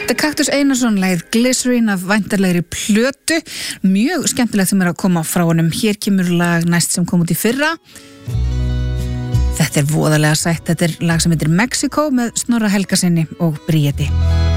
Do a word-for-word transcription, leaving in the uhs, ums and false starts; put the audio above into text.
Þetta er Kaktus Einarsson, lagið Glycerine af væntanlegri plötu. Mjög skemmtilegt sem er að koma frá honum. Hér kemur lag næst sem kom út í fyrra. Þetta er voðalega sætt. Þetta er lag sem heitir Mexico með Snorra Helgasyni og Bríeti.